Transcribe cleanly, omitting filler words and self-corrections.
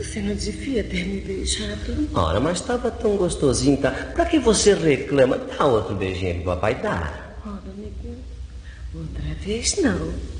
Você não devia ter me beijado. Ora, mas estava tão gostosinho, tá? Pra que você reclama? Dá outro beijinho que o papai dá. Ora, amiguinho, outra vez não.